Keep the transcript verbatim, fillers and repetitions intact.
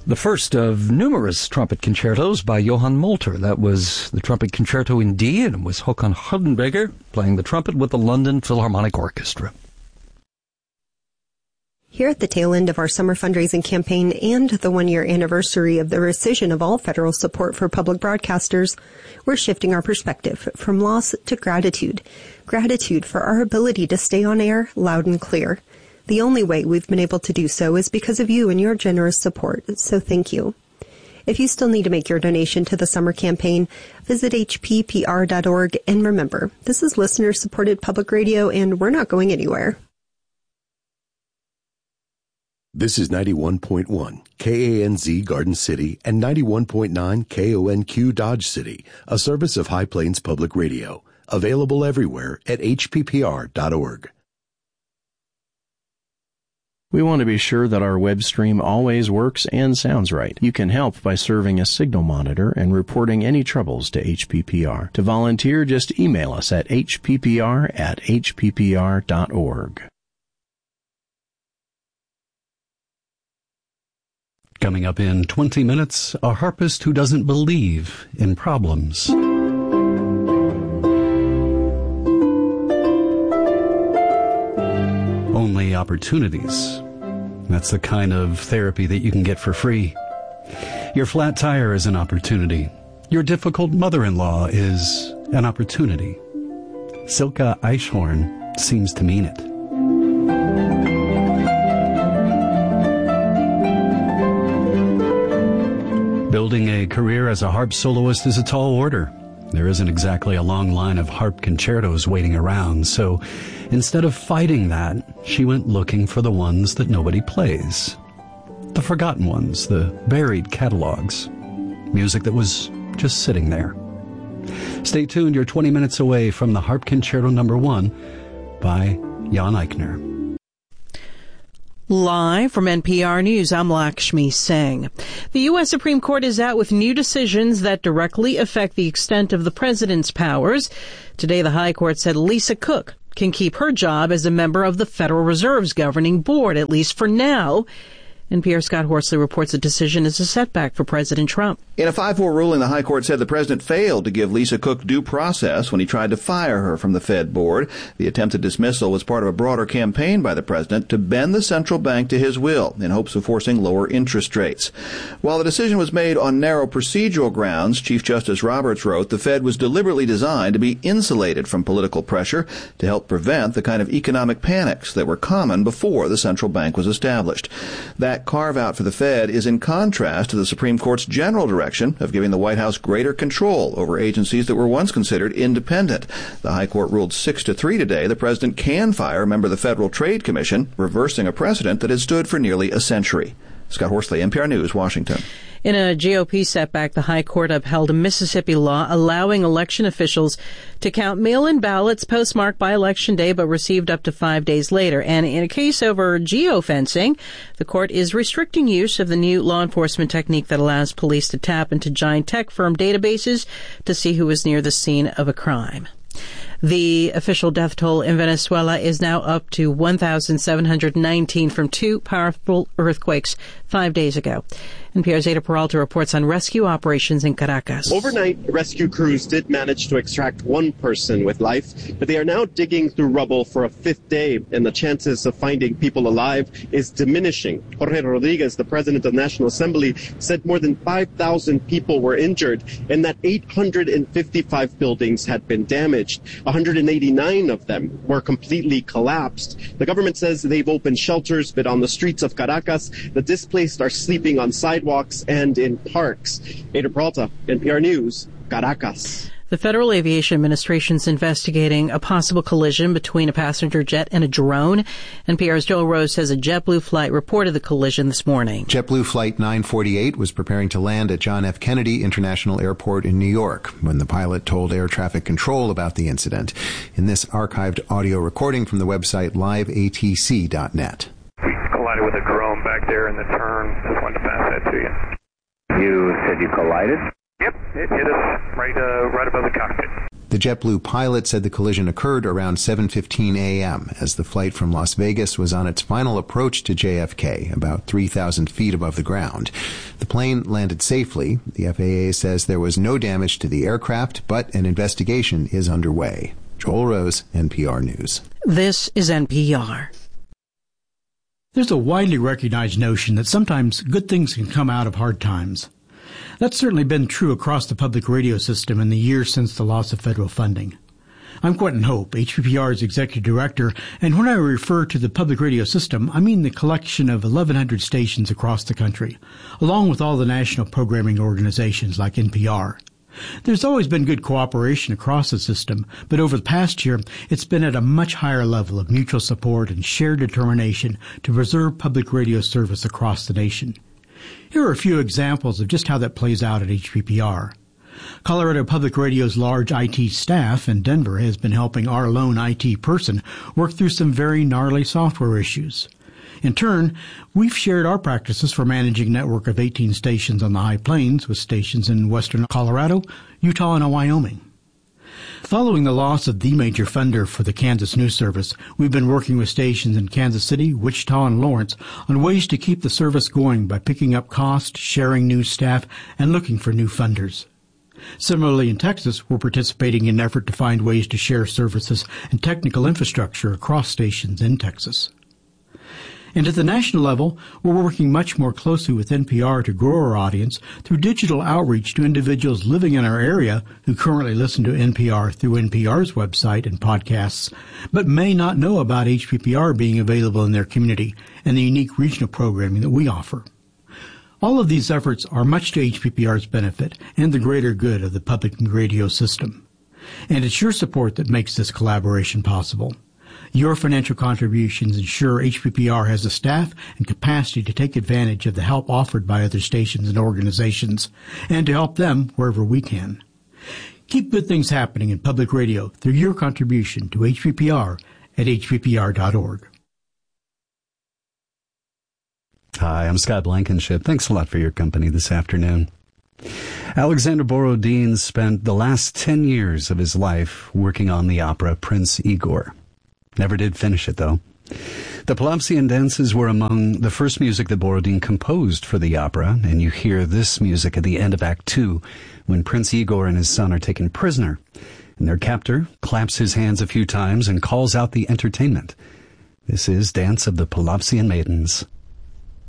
The first of numerous trumpet concertos by Johann Molter. That was the trumpet concerto in D, and it was Håkan Hardenberger playing the trumpet with the London Philharmonic Orchestra. Here at the tail end of our summer fundraising campaign and the one-year anniversary of the rescission of all federal support for public broadcasters, we're shifting our perspective from loss to gratitude. Gratitude for our ability to stay on air loud and clear. The only way we've been able to do so is because of you and your generous support, so thank you. If you still need to make your donation to the summer campaign, visit H P P R dot org, and remember, this is listener-supported public radio, and we're not going anywhere. This is ninety-one point one K A N Z Garden City and ninety-one point nine K O N Q Dodge City, a service of High Plains Public Radio, available everywhere at H P P R dot org. We want to be sure that our web stream always works and sounds right. You can help by serving a signal monitor and reporting any troubles to H P P R. To volunteer, just email us at H P P R at H P P R dot org. Coming up in twenty minutes, a harpist who doesn't believe in problems. Only opportunities. That's the kind of therapy that you can get for free. Your flat tire is an opportunity. Your difficult mother-in-law is an opportunity. Silke Eichhorn seems to mean it. Building a career as a harp soloist is a tall order. There isn't exactly a long line of harp concertos waiting around, so instead of fighting that, she went looking for the ones that nobody plays. The forgotten ones, the buried catalogs. Music that was just sitting there. Stay tuned, you're twenty minutes away from the Harp Concerto Number One by Jan Eichner. Live from N P R News, I'm Lakshmi Singh. The U S Supreme Court is out with new decisions that directly affect the extent of the president's powers. Today, the High Court said Lisa Cook can keep her job as a member of the Federal Reserve's governing board, at least for now. N P R's Scott Horsley reports the decision is a setback for President Trump. In a five four ruling, the High Court said the president failed to give Lisa Cook due process when he tried to fire her from the Fed board. The attempted dismissal was part of a broader campaign by the president to bend the central bank to his will in hopes of forcing lower interest rates. While the decision was made on narrow procedural grounds, Chief Justice Roberts wrote the Fed was deliberately designed to be insulated from political pressure to help prevent the kind of economic panics that were common before the central bank was established. That carve-out for the Fed is in contrast to the Supreme Court's general direction of giving the White House greater control over agencies that were once considered independent. The High Court ruled six to three today the president can fire a member of the Federal Trade Commission, reversing a precedent that had stood for nearly a century. Scott Horsley, N P R News, Washington. In a G O P setback, the High Court upheld a Mississippi law allowing election officials to count mail-in ballots postmarked by Election Day but received up to five days later. And in a case over geofencing, the court is restricting use of the new law enforcement technique that allows police to tap into giant tech firm databases to see who is near the scene of a crime. The official death toll in Venezuela is now up to one thousand seven hundred nineteen from two powerful earthquakes five days ago. N P R's Ada Peralta reports on rescue operations in Caracas. Overnight, rescue crews did manage to extract one person with life, but they are now digging through rubble for a fifth day, and the chances of finding people alive is diminishing. Jorge Rodriguez, the president of the National Assembly, said more than five thousand people were injured and that eight hundred fifty-five buildings had been damaged. one hundred eighty-nine of them were completely collapsed. The government says they've opened shelters, but on the streets of Caracas, the displaced are sleeping on sidewalks and in parks. Ada Peralta, N P R News, Caracas. The Federal Aviation Administration is investigating a possible collision between a passenger jet and a drone. N P R's Joel Rose says a JetBlue flight reported the collision this morning. JetBlue Flight nine forty-eight was preparing to land at John F. Kennedy International Airport in New York when the pilot told air traffic control about the incident. In this archived audio recording from the website live A T C dot net. We collided with a drone back there in the turn. Just wanted to pass that to you. You said you collided? Yep, it hit us right, uh, right above the cockpit. The JetBlue pilot said the collision occurred around seven fifteen a.m. as the flight from Las Vegas was on its final approach to J F K, about three thousand feet above the ground. The plane landed safely. The F A A says there was no damage to the aircraft, but an investigation is underway. Joel Rose, N P R News. This is N P R. There's a widely recognized notion that sometimes good things can come out of hard times. That's certainly been true across the public radio system in the years since the loss of federal funding. I'm Quentin Hope, H P P R's Executive Director, and when I refer to the public radio system, I mean the collection of eleven hundred stations across the country, along with all the national programming organizations like N P R. There's always been good cooperation across the system, but over the past year, it's been at a much higher level of mutual support and shared determination to preserve public radio service across the nation. Here are a few examples of just how that plays out at H P P R. Colorado Public Radio's large I T staff in Denver has been helping our lone I T person work through some very gnarly software issues. In turn, we've shared our practices for managing a network of eighteen stations on the High Plains with stations in western Colorado, Utah, and Wyoming. Following the loss of the major funder for the Kansas News Service, we've been working with stations in Kansas City, Wichita, and Lawrence on ways to keep the service going by picking up cost, sharing news staff, and looking for new funders. Similarly, in Texas, we're participating in an effort to find ways to share services and technical infrastructure across stations in Texas. And at the national level, we're working much more closely with N P R to grow our audience through digital outreach to individuals living in our area who currently listen to N P R through N P R's website and podcasts, but may not know about H P P R being available in their community and the unique regional programming that we offer. All of these efforts are much to H P P R's benefit and the greater good of the public radio system. And it's your support that makes this collaboration possible. Your financial contributions ensure H P P R has the staff and capacity to take advantage of the help offered by other stations and organizations, and to help them wherever we can. Keep good things happening in public radio through your contribution to H P P R at H P P R dot org. Hi, I'm Scott Blankenship. Thanks a lot for your company this afternoon. Alexander Borodin spent the last ten years of his life working on the opera Prince Igor. Never did finish it, though. The Polopsian dances were among the first music that Borodin composed for the opera, and you hear this music at the end of Act Two, when Prince Igor and his son are taken prisoner, and their captor claps his hands a few times and calls out the entertainment. This is Dance of the Polopsian Maidens.